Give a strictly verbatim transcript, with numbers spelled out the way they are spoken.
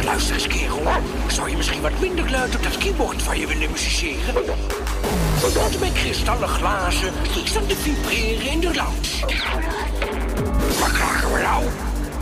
Zeg, luister eens, kerel. Zou je misschien wat minder luid op dat keyboard van je willen musiceren? Tot met kristallen glazen, die staan te vibreren in de lounge. Waar klagen we nou?